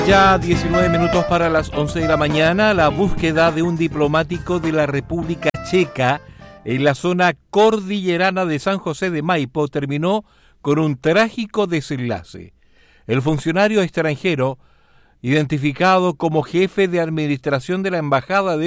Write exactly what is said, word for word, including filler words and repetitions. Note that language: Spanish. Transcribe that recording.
Ya diecinueve minutos para las once de la mañana, la búsqueda de un diplomático de la República Checa en la zona cordillerana de San José de Maipo terminó con un trágico desenlace. El funcionario extranjero, identificado como jefe de administración de la Embajada de